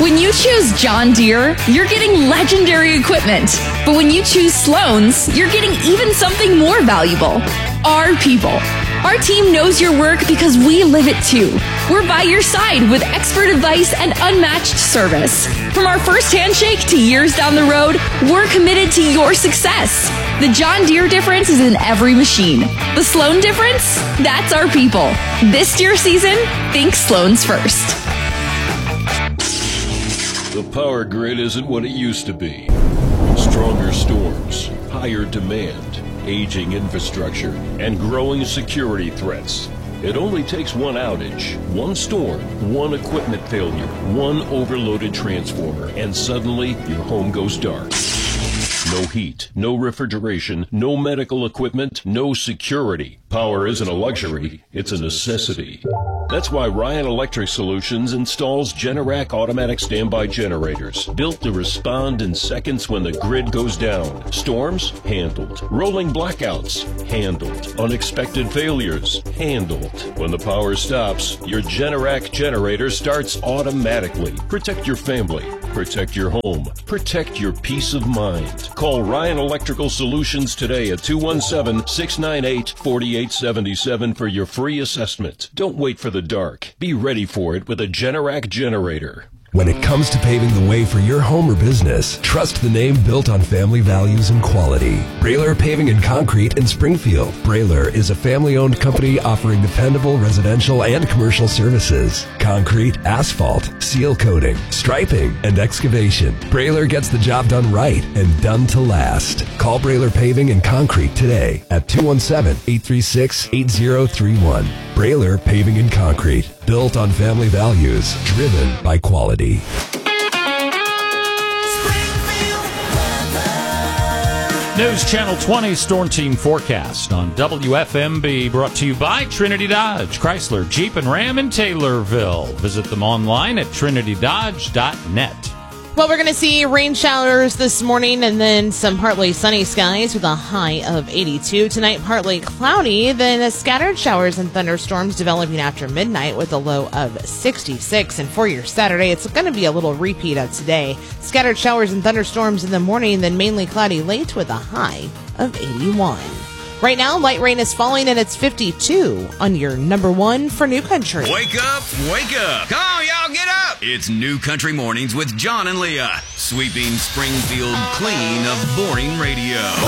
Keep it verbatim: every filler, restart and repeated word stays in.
When you choose John Deere, you're getting legendary equipment. But when you choose Sloan's, you're getting even something more valuable. Our people. Our team knows your work because we live it too. We're by your side with expert advice and unmatched service. From our first handshake to years down the road, we're committed to your success. The John Deere difference is in every machine. The Sloan difference? That's our people. This Deere season, think Sloan's first. The power grid isn't what it used to be. Stronger storms, higher demand, aging infrastructure, and growing security threats. It only takes one outage, one storm, one equipment failure, one overloaded transformer, and suddenly your home goes dark. No heat, no refrigeration, no medical equipment, no security. Power isn't a luxury, it's a necessity. That's why Ryan Electric Solutions installs Generac automatic standby generators, built to respond in seconds when the grid goes down. Storms? Handled. Rolling blackouts? Handled. Unexpected failures? Handled. When the power stops, your Generac generator starts automatically. Protect your family. Protect your home. Protect your peace of mind. Call Ryan Electrical Solutions today at two one seven, six nine eight, four eight seven seven for your free assessment. Don't wait for the dark. Be ready for it with a Generac generator. When it comes to paving the way for your home or business, trust the name built on family values and quality. Brailer Paving and Concrete in Springfield. Brailer is a family-owned company offering dependable residential and commercial services. Concrete, asphalt, seal coating, striping, and excavation. Brailer gets the job done right and done to last. Call Brailer Paving and Concrete today at two one seven, eight three six, eight zero three one. Brailer Paving and Concrete. Built on family values, driven by quality. News Channel twenty Storm Team Forecast on W F M B, brought to you by Trinity Dodge, Chrysler, Jeep, and Ram in Taylorville. Visit them online at trinity dodge dot net. Well, we're going to see rain showers this morning and then some partly sunny skies with a high of eighty-two. Tonight, partly cloudy, then scattered showers and thunderstorms developing after midnight with a low of sixty-six. And for your Saturday, it's going to be a little repeat of today. Scattered showers and thunderstorms in the morning, then mainly cloudy late with a high of eighty-one. Right now, light rain is falling and it's fifty-two on your number one for New Country. Wake up, wake up. Come on, y'all, get up. It's New Country Mornings with John and Leah. Sweeping Springfield clean of boring radio.